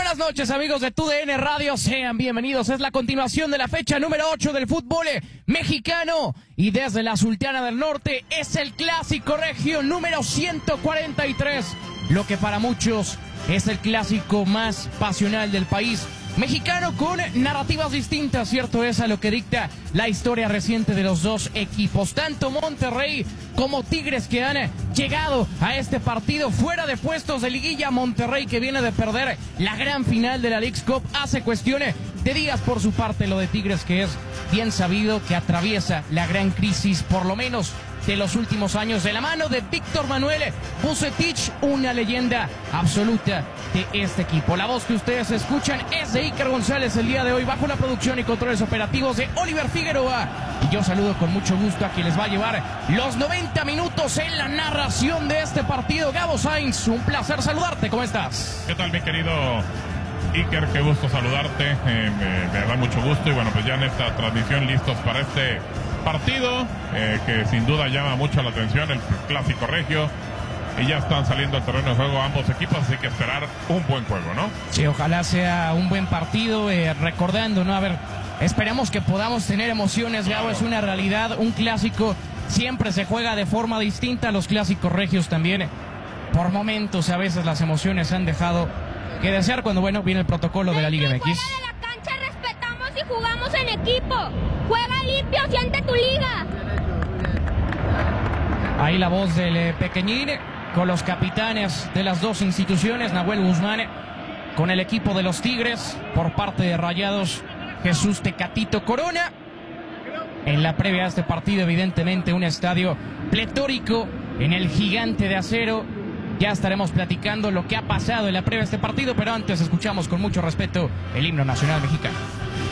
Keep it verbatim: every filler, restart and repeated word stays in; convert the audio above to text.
buenas noches, amigos de T U D N Radio, sean bienvenidos. Es la continuación de la fecha número ocho del fútbol mexicano y desde la Sultana del Norte es el Clásico Regio número ciento cuarenta y tres, lo que para muchos es el clásico más pasional del país mexicano, con narrativas distintas, cierto es, a lo que dicta la historia reciente de los dos equipos, tanto Monterrey como Tigres, que han llegado a este partido fuera de puestos de liguilla. Monterrey, que viene de perder la gran final de la Leagues Cup hace cuestiones de días. Por su parte, lo de Tigres, que es bien sabido que atraviesa la gran crisis, por lo menos de los últimos años, de la mano de Víctor Manuel Vucetich, una leyenda absoluta de este equipo. La voz que ustedes escuchan es de Iker González el día de hoy, bajo la producción y controles operativos de Oliver Figueroa. Y yo saludo con mucho gusto a quien les va a llevar los noventa minutos en la narración de este partido, Gabo Sainz. Un placer saludarte, ¿cómo estás? ¿Qué tal, mi querido Iker? Qué gusto saludarte, eh, me, me da mucho gusto. Y bueno, pues ya en esta transmisión listos para este partido, eh, que sin duda llama mucho la atención, el Clásico Regio, y ya están saliendo al terreno de juego ambos equipos, así que esperar un buen juego, ¿no? Sí, ojalá sea un buen partido, eh, recordando, ¿no? A ver, esperamos que podamos tener emociones, Gabo, claro. Es una realidad, un clásico siempre se juega de forma distinta, los clásicos regios también, por momentos a veces las emociones han dejado que desear cuando, bueno, viene el protocolo de la Liga M X. Y jugamos en equipo. Juega limpio, siente tu liga. Ahí la voz del eh, pequeñín con los capitanes de las dos instituciones, Nahuel Guzmán con el equipo de los Tigres, por parte de Rayados, Jesús Tecatito Corona. En la previa a este partido, evidentemente, un estadio pletórico en el Gigante de Acero. Ya estaremos platicando lo que ha pasado en la previa a este partido, pero antes escuchamos con mucho respeto el himno nacional mexicano.